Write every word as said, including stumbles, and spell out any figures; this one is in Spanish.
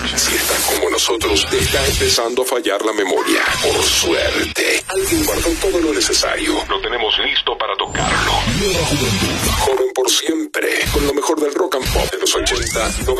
Si estás como nosotros, te está empezando a fallar la memoria. Por suerte, alguien guardó todo lo necesario. Lo tenemos listo para tocarlo. Nueva juventud. Joven por siempre. Con lo mejor del rock and pop de los ochenta, noventa.